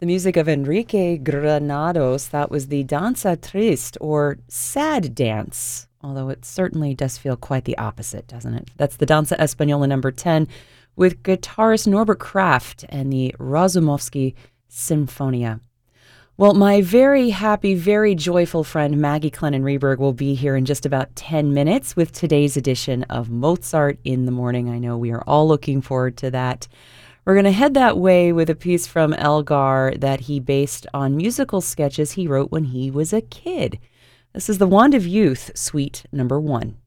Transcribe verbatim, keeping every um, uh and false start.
The music of Enrique Granados, that was the Danza Triste, or Sad Dance, although it certainly does feel quite the opposite, doesn't it? That's the Danza Española number ten with guitarist Norbert Kraft and the Razumovsky Sinfonia. Well, my very happy, very joyful friend Maggie Clennon Reberg will be here in just about ten minutes with today's edition of Mozart in the Morning. I know we are all looking forward to that. We're going to head that way with a piece from Elgar that he based on musical sketches he wrote when he was a kid. This is The Wand of Youth, Suite number one.